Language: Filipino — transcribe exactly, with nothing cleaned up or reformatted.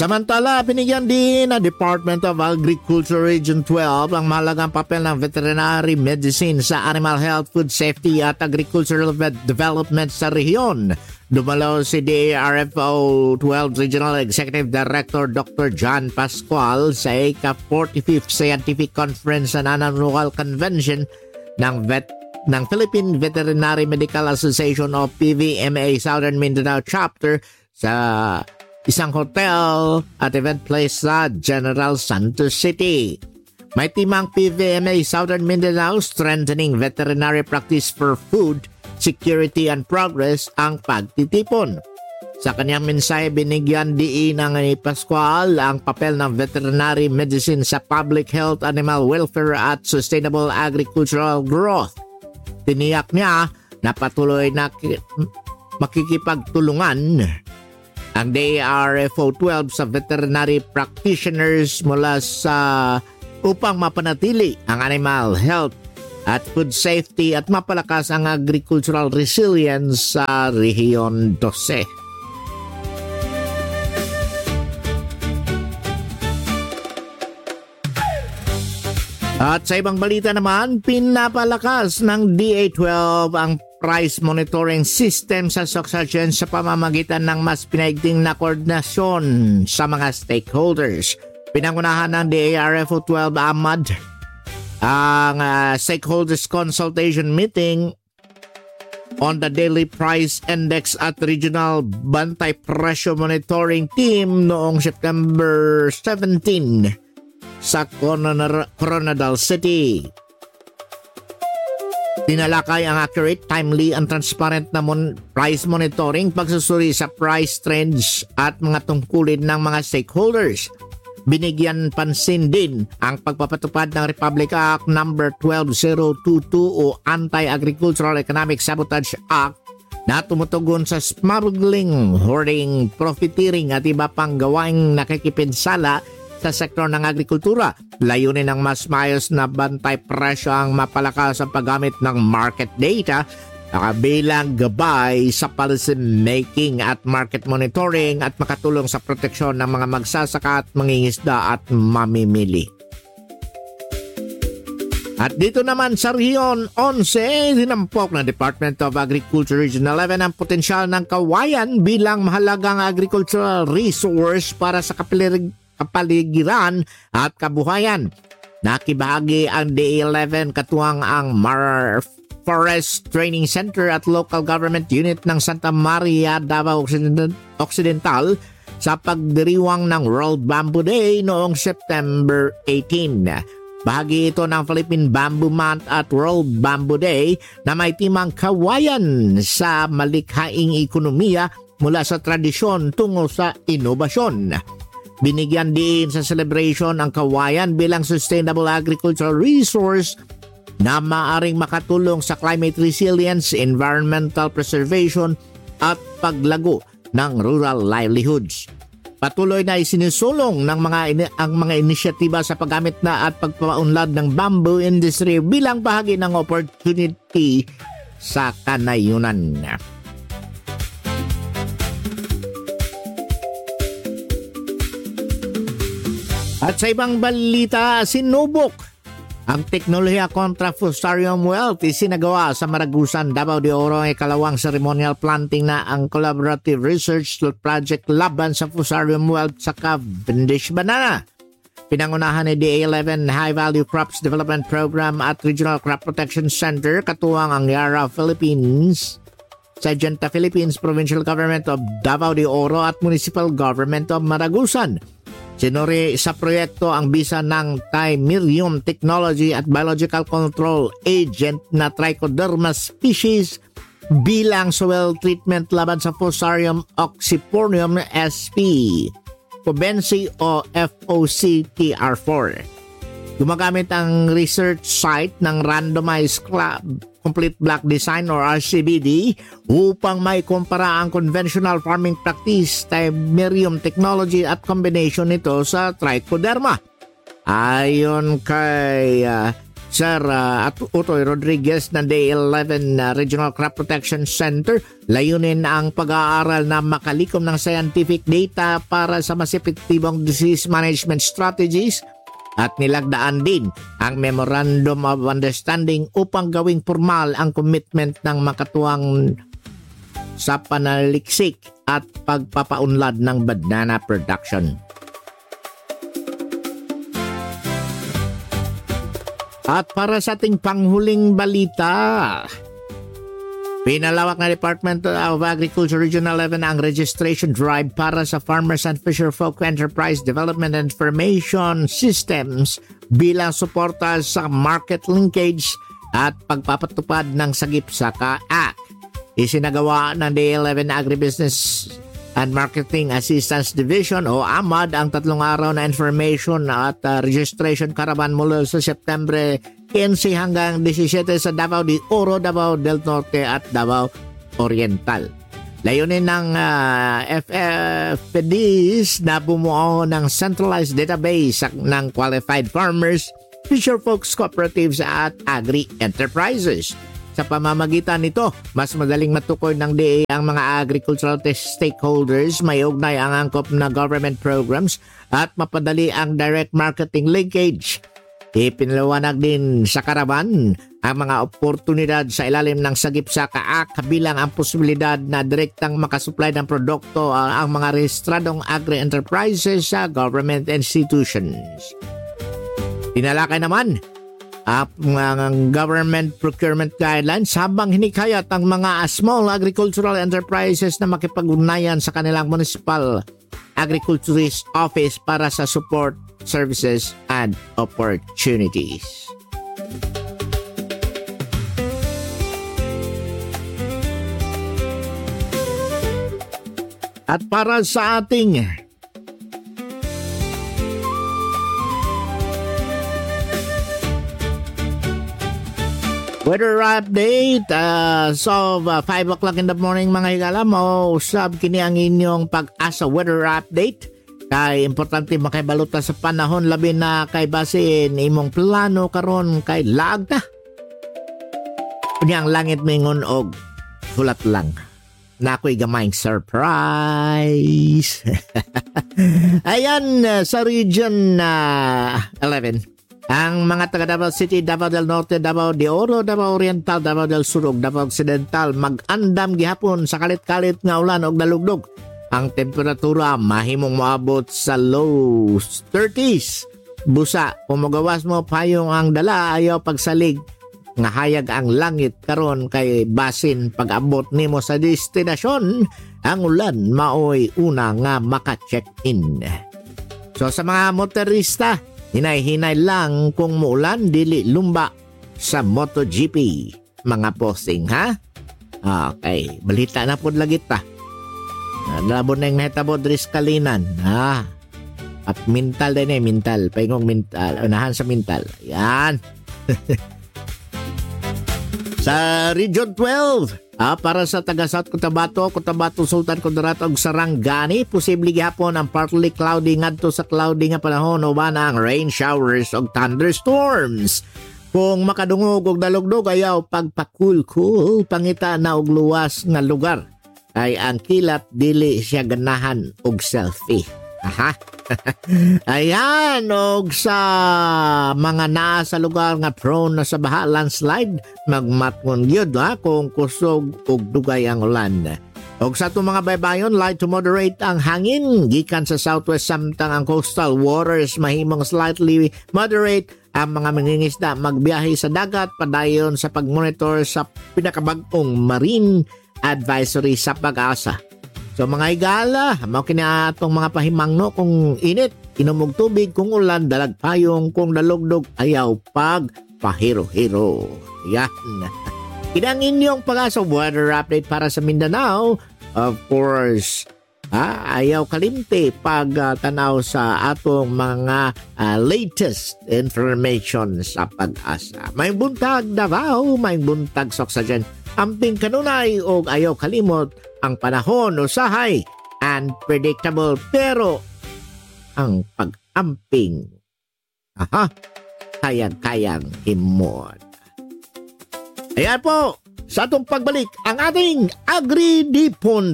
Samantala, binigyan din ng Department of Agriculture Region twelve ang mahalagang papel ng veterinary medicine sa animal health, food safety at agricultural development sa rehiyon. Dumalo si D A R F O twelve Regional Executive Director Doctor John Pascual sa I C A forty-fifth Scientific Conference and Annual Convention ng vet ng Philippine Veterinary Medical Association o P V M A Southern Mindanao Chapter sa isang hotel at event place sa General Santos City. May timang P V M A Southern Mindanao Strengthening Veterinary Practice for Food, Security and Progress ang pagtitipon. Sa kanyang mensahe, binigyan diin ng ni Pascual ang papel ng veterinary medicine sa public health, animal welfare at sustainable agricultural growth. Tiniyak niya na patuloy na makikipagtulungan ang D A R F O twelve sa veterinary practitioners mula sa upang mapanatili ang animal health at food safety at mapalakas ang agricultural resilience sa Rehiyon twelve. At sa ibang balita naman, pinapalakas ng D A twelve ang price monitoring system sa Soxagen sa pamamagitan ng mas pinaigting na koordinasyon sa mga stakeholders. Pinangunahan ng D A R F O twelve AMAD ang uh, stakeholders consultation meeting on the daily price index at regional bantay presyo monitoring team noong September seventeenth sa Coronadal City. Tinalakay ang accurate, timely, and transparent na mon- price monitoring, pagsusuri sa price trends at mga tungkulin ng mga stakeholders. Binigyan pansin din ang pagpapatupad ng Republic Act number twelve thousand twenty-two o Anti-Agricultural Economic Sabotage Act na tumutugon sa smuggling, hoarding, profiteering at iba pang gawaing nakikipinsala sa sektor ng agrikultura. Layunin ng mas maayos na bantay presyo ang mapalakas ang paggamit ng market data bilang gabay sa policy making at market monitoring at makatulong sa proteksyon ng mga magsasaka at mangingisda at mamimili. At dito naman sa Rehiyon eleven, dinampok ng Department of Agriculture Region eleven ang potensyal ng kawayan bilang mahalagang agricultural resource para sa kapilig kapaligiran at kabuhayan. Nakibahagi ang D A eleven katuwang ang Mar Forest Training Center at Local Government Unit ng Santa Maria, Davao Occidental sa pagdiriwang ng World Bamboo Day noong September eighteenth. Bahagi ito ng Philippine Bamboo Month at World Bamboo Day na may timang kawayan sa malikhaing ekonomiya mula sa tradisyon tungo sa inobasyon. Binigyan din sa celebration ang kawayan bilang sustainable agricultural resource na maaring makatulong sa climate resilience, environmental preservation at paglago ng rural livelihoods. Patuloy na isinusulong ng mga ini- ang mga inisyatiba sa paggamit na at pagpapaunlad ng bamboo industry bilang bahagi ng opportunity sa kanayunan. At sa ibang balita, sinubok ang teknolohiya kontra Fusarium wilt isinagawa sa Maragusan, Davao de Oro ang ikalawang ceremonial planting na ang collaborative research project laban sa Fusarium wilt sa Cavendish Banana. Pinangunahan ni D A eleven High Value Crops Development Program at Regional Crop Protection Center katuwang ang Yara Philippines, Syngenta Philippines, Provincial Government of Davao de Oro at Municipal Government of Maragusan. Sinuri sa proyekto ang bisa ng Thymerium Technology at Biological Control Agent na Trichoderma species bilang soil treatment laban sa Fusarium oxypornium S P, Pobensi o F O C T R four. Gumagamit ang research site ng Randomized Club Complete Block Design or R C B D upang may kumpara ang conventional farming practice, Thymerium technology at combination nito sa Trichoderma. Ayon kay uh, Sir uh, Utoy Rodriguez ng Day eleven uh, Regional Crop Protection Center. Layunin ang pag-aaral na makalikom ng scientific data para sa mas epektibong disease management strategies at nilagdaan din ang Memorandum of Understanding upang gawing formal ang commitment ng makatuwang sa panaliksik at pagpapaunlad ng banana production. At para sa ating panghuling balita, pinalawak na Department of Agriculture Regional eleven ang registration drive para sa Farmers and Fisherfolk Enterprise Development and Information Systems bilang suporta sa market linkage at pagpapatupad ng Sagip Saka Act. Isinagawa ng Day eleven Agribusiness and Marketing Assistance Division o A M A D ang tatlong araw na information at uh, registration caravan mula sa September quince hanggang seventeen sa Davao de Oro, Davao del Norte at Davao Oriental. Layunin ng uh, F F Ds na bumuo ng centralized database ng qualified farmers, fisherfolks cooperatives at agri-enterprises. Sa pamamagitan nito, mas madaling matukoy ng D A ang mga agricultural stakeholders, may ugnay ang angkop na government programs at mapadali ang direct marketing linkage. Ipinaliwanag din sa karavan ang mga oportunidad sa ilalim ng Sagip Saka Act kabilang ang posibilidad na direktang makasupply ng produkto ang mga rehistradong agri-enterprises sa government institutions. Tinalakay naman ang government procurement guidelines habang hinikayat ang mga small agricultural enterprises na makipag-ugnayan sa kanilang municipal agriculturist office para sa support, services, and opportunities. At para sa ating weather update, uh, so uh, five o'clock in the morning mga higala mo, sab kini ang inyong pag-asa weather update. Kay importante makaibaluta sa panahon labi na kay basin imong plano karon kay laag na. Kunyang langit mingon og hulat lang. Nakoy gamayng surprise. Ayan, uh, sa region uh, eleven. Ang mga taga Davao City, Davao del Norte, Davao de Oro, Davao Oriental, Davao del Sur, Davao Occidental mag-andam gihapon sa kalit-kalit nga ulan og dalugdog. Ang temperatura mahimong moabot sa low thirties. Busa, kung magawas mo payong ang dala, ayaw pagsalig nga hayag ang langit karon kay basin pag-abot nimo sa destinasyon, ang ulan maoy una nga maka-check-in. So sa mga motorista, hinay-hinay lang kung muulan dili lumba sa MotoGP. Mga posting ha? Okay, balita na po lagi ta. Nalabon na yung nahitabod ris kalinan. Ha? At mental din eh, mental. Paingong mental. Unahan sa mental. Yan. Sa Region twelve, ah, para sa taga South Cotabato, Cotabato, Sultan Kudarat ug Sarangani, posible gihapon ang partly cloudy ngadto sa cloudy nga panahon uban ang rain showers ug thunderstorms. Kung makadungog og dalugdog ayaw pagpakul-kul pangita na og luwas nga lugar. Ay ang kilat dili siya ganahan og selfie. Aha. Ayan, og sa mga naa sa lugar nga prone na sa baha landslide, magmatngon gyud ha kung kusog og dugay ang ulan. Og sa itong mga baybayon, light to moderate ang hangin gikan sa southwest samtang ang coastal waters mahimong slightly moderate. Ang mga mangingisda magbiyahe sa dagat padayon sa pagmonitor sa pinakabag-ong marine advisory sa pag-asa. So mga igala, mao kini atong mga pahimangno kung init, inom og tubig, kung ulan dalag payong, kung dalugdog ayaw pag pahiro-hiro. Yan. Kinang inyong pag-asa weather update para sa Mindanao. Of course, ah, ayaw kalimti pag uh, tanaw sa atong mga uh, latest information sa pag-asa. May buntag Davao, may buntag Soksagen. Amping kanunay o ayaw kalimot ang panahon usahay and predictable pero ang pag-amping aha kayang-kayang himon. Ayan po, sa atong pagbalik, ang ating Agri-Dipon